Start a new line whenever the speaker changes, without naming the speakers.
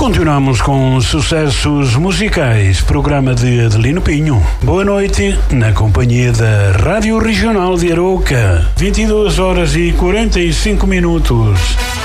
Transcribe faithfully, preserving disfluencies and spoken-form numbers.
Continuamos com sucessos musicais, programa de Adelino Pinho. Boa noite, na companhia da Rádio Regional de Arouca. vinte e duas horas e quarenta e cinco minutos.